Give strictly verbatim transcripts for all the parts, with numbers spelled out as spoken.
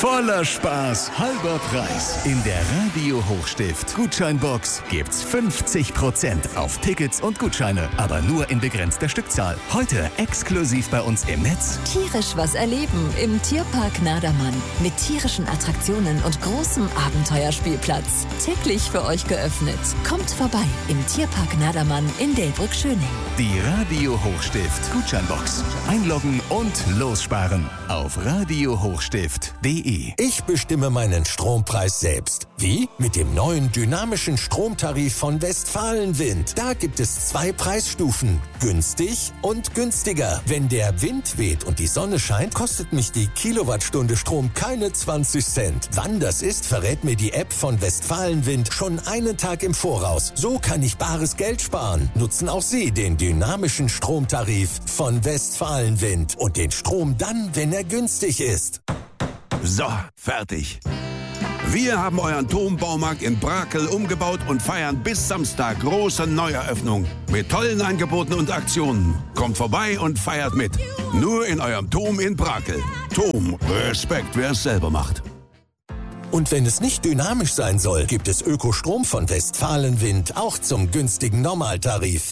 Voller Spaß, halber Preis. In der Radio Hochstift Gutscheinbox gibt's fünfzig Prozent auf Tickets und Gutscheine, aber nur in begrenzter Stückzahl. Heute exklusiv bei uns im Netz. Tierisch was erleben im Tierpark Nadermann. Mit tierischen Attraktionen und großem Abenteuerspielplatz. Täglich für euch geöffnet. Kommt vorbei im Tierpark Nadermann in Delbrück-Schöning. Die Radio Hochstift Gutscheinbox. Einloggen und lossparen auf radio hochstift punkt de. Ich bestimme meinen Strompreis selbst. Wie? Mit dem neuen dynamischen Stromtarif von Westfalenwind. Da gibt es zwei Preisstufen. Günstig und günstiger. Wenn der Wind weht und die Sonne scheint, kostet mich die Kilowattstunde Strom keine zwanzig Cent. Wann das ist, verrät mir die App von Westfalenwind schon einen Tag im Voraus. So kann ich bares Geld sparen. Nutzen auch Sie den dynamischen Stromtarif von Westfalenwind und den Strom dann, wenn er günstig ist. So, fertig. Wir haben euren Turmbaumarkt in Brakel umgebaut und feiern bis Samstag große Neueröffnung. Mit tollen Angeboten und Aktionen. Kommt vorbei und feiert mit. Nur in eurem Turm in Brakel. Turm, Respekt, wer es selber macht. Und wenn es nicht dynamisch sein soll, gibt es Ökostrom von Westfalenwind auch zum günstigen Normaltarif.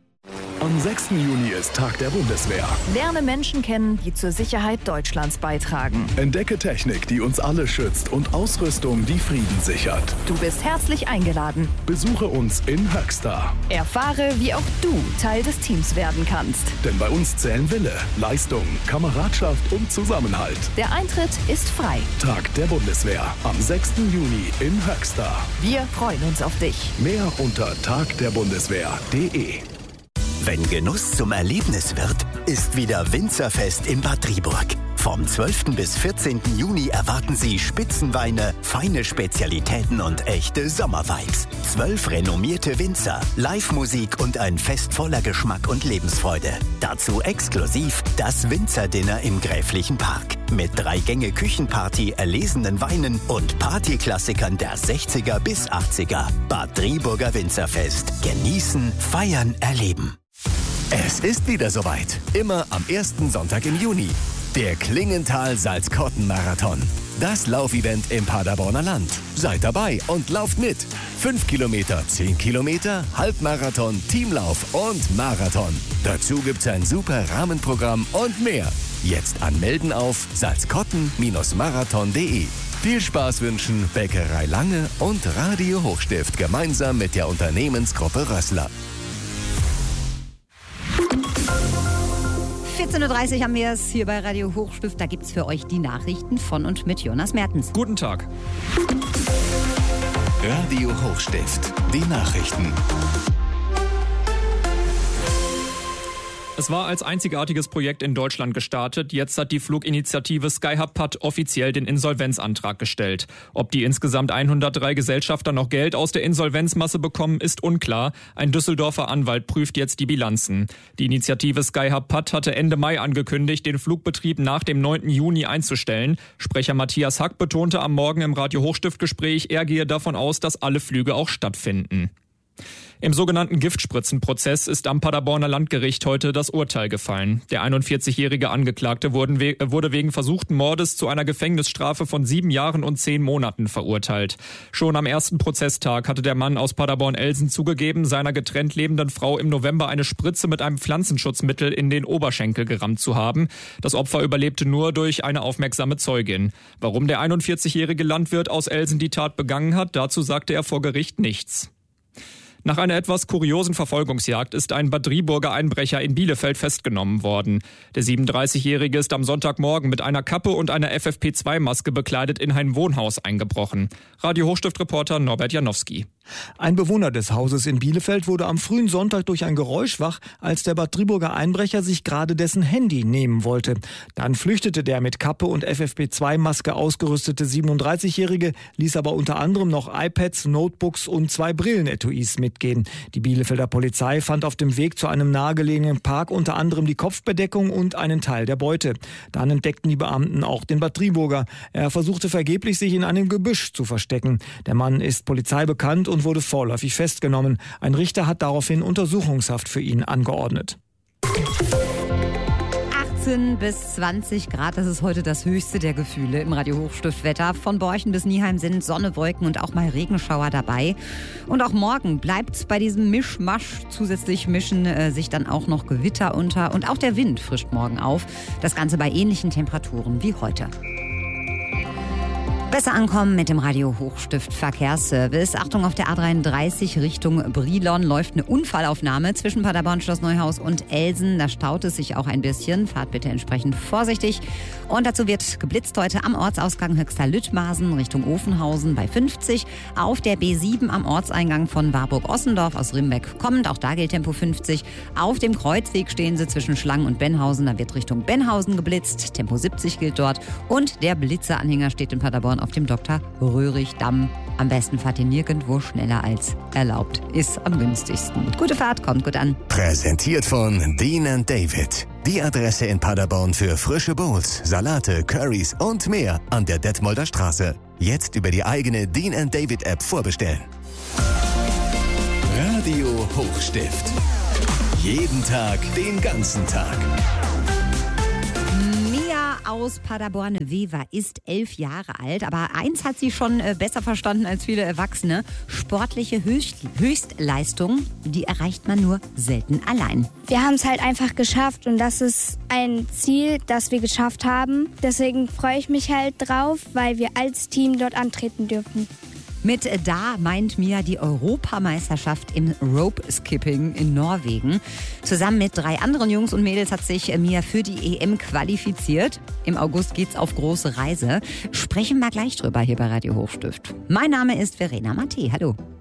Am sechsten Juni ist Tag der Bundeswehr. Lerne Menschen kennen, die zur Sicherheit Deutschlands beitragen. Entdecke Technik, die uns alle schützt und Ausrüstung, die Frieden sichert. Du bist herzlich eingeladen. Besuche uns in Höxter. Erfahre, wie auch du Teil des Teams werden kannst. Denn bei uns zählen Wille, Leistung, Kameradschaft und Zusammenhalt. Der Eintritt ist frei. Tag der Bundeswehr am sechsten Juni in Höxter. Wir freuen uns auf dich. Mehr unter tagderbundeswehr punkt de. Wenn Genuss zum Erlebnis wird, ist wieder Winzerfest in Bad Driburg. Vom zwölften bis vierzehnten Juni erwarten Sie Spitzenweine, feine Spezialitäten und echte Sommervibes. Zwölf renommierte Winzer, Live-Musik und ein Fest voller Geschmack und Lebensfreude. Dazu exklusiv das Winzerdinner im Gräflichen Park. Mit Drei-Gänge-Küchenparty, erlesenen Weinen und Partyklassikern der sechziger bis achtziger. Bad Driburger Winzerfest. Genießen, feiern, erleben. Es ist wieder soweit. Immer am ersten Sonntag im Juni. Der Klingenthal-Salzkotten-Marathon. Das Laufevent im Paderborner Land. Seid dabei und lauft mit. Fünf Kilometer, zehn Kilometer, Halbmarathon, Teamlauf und Marathon. Dazu gibt's ein super Rahmenprogramm und mehr. Jetzt anmelden auf salzkotten Marathon punkt de. Viel Spaß wünschen Bäckerei Lange und Radio Hochstift gemeinsam mit der Unternehmensgruppe Rössler. vierzehn Uhr dreißig haben wir es hier bei Radio Hochstift. Da gibt es für euch die Nachrichten von und mit Jonas Mertens. Guten Tag. Radio Hochstift, die Nachrichten. Es war als einzigartiges Projekt in Deutschland gestartet. Jetzt hat die Fluginitiative Skyhub P A T offiziell den Insolvenzantrag gestellt. Ob die insgesamt hundertdrei Gesellschafter noch Geld aus der Insolvenzmasse bekommen, ist unklar. Ein Düsseldorfer Anwalt prüft jetzt die Bilanzen. Die Initiative Skyhub P A T hatte Ende Mai angekündigt, den Flugbetrieb nach dem neunten Juni einzustellen. Sprecher Matthias Hack betonte am Morgen im Radio Hochstift-Gespräch, er gehe davon aus, dass alle Flüge auch stattfinden. Im sogenannten Giftspritzenprozess ist am Paderborner Landgericht heute das Urteil gefallen. Der einundvierzigjährige Angeklagte wurde wegen versuchten Mordes zu einer Gefängnisstrafe von sieben Jahren und zehn Monaten verurteilt. Schon am ersten Prozesstag hatte der Mann aus Paderborn-Elsen zugegeben, seiner getrennt lebenden Frau im November eine Spritze mit einem Pflanzenschutzmittel in den Oberschenkel gerammt zu haben. Das Opfer überlebte nur durch eine aufmerksame Zeugin. Warum der einundvierzigjährige Landwirt aus Elsen die Tat begangen hat, dazu sagte er vor Gericht nichts. Nach einer etwas kuriosen Verfolgungsjagd ist ein Bad Driburger Einbrecher in Bielefeld festgenommen worden. Der siebenunddreißigjährige ist am Sonntagmorgen mit einer Kappe und einer F F P zwei Maske bekleidet in ein Wohnhaus eingebrochen. Radio Hochstift-Reporter Norbert Janowski. Ein Bewohner des Hauses in Bielefeld wurde am frühen Sonntag durch ein Geräusch wach, als der Bad Driburger Einbrecher sich gerade dessen Handy nehmen wollte. Dann flüchtete der mit Kappe und F F P zwei Maske ausgerüstete siebenunddreißigjährige, ließ aber unter anderem noch iPads, Notebooks und zwei Brillenetuis mitgehen. Die Bielefelder Polizei fand auf dem Weg zu einem nahegelegenen Park unter anderem die Kopfbedeckung und einen Teil der Beute. Dann entdeckten die Beamten auch den Bad Driburger. Er versuchte vergeblich, sich in einem Gebüsch zu verstecken. Der Mann ist Polizei bekannt und wurde vorläufig festgenommen. Ein Richter hat daraufhin Untersuchungshaft für ihn angeordnet. achtzehn bis zwanzig Grad, das ist heute das höchste der Gefühle im Radio Hochstift-Wetter. Von Borchen bis Nieheim sind Sonne, Wolken und auch mal Regenschauer dabei. Und auch morgen bleibt bei diesem Mischmasch, zusätzlich mischen äh, sich dann auch noch Gewitter unter. Und auch der Wind frischt morgen auf. Das Ganze bei ähnlichen Temperaturen wie heute. Besser ankommen mit dem Radio Hochstift Verkehrsservice. Achtung, auf der A dreiunddreißig Richtung Brilon läuft eine Unfallaufnahme zwischen Paderborn, Schloss Neuhaus und Elsen. Da staut es sich auch ein bisschen. Fahrt bitte entsprechend vorsichtig. Und dazu wird geblitzt heute am Ortsausgang Höxter-Lüttmaßen Richtung Ofenhausen bei fünfzig. Auf der B sieben am Ortseingang von Warburg-Ossendorf aus Rimbeck kommend. Auch da gilt Tempo fünfzig. Auf dem Kreuzweg stehen sie zwischen Schlangen und Benhausen. Da wird Richtung Benhausen geblitzt. Tempo siebzig gilt dort. Und der Blitzeranhänger steht in Paderborn auf dem Doktor Röhrig-Damm. Am besten fahrt ihr nirgendwo schneller als erlaubt. Ist am günstigsten. Gute Fahrt, kommt gut an. Präsentiert von Dean and David. Die Adresse in Paderborn für frische Bowls, Salate, Currys und mehr an der Detmolder Straße. Jetzt über die eigene Dean and David App vorbestellen. Radio Hochstift. Jeden Tag, den ganzen Tag. Aus Paderborn, Wever, ist elf Jahre alt, aber eins hat sie schon äh, besser verstanden als viele Erwachsene. Sportliche Höchst Höchstleistung, die erreicht man nur selten allein. Wir haben es halt einfach geschafft und das ist ein Ziel, das wir geschafft haben. Deswegen freue ich mich halt drauf, weil wir als Team dort antreten dürfen. Mit da meint Mia die Europameisterschaft im Rope-Skipping in Norwegen. Zusammen mit drei anderen Jungs und Mädels hat sich Mia für die E M qualifiziert. Im August geht's auf große Reise. Sprechen wir gleich drüber hier bei Radio Hochstift. Mein Name ist Verena Matte. Hallo.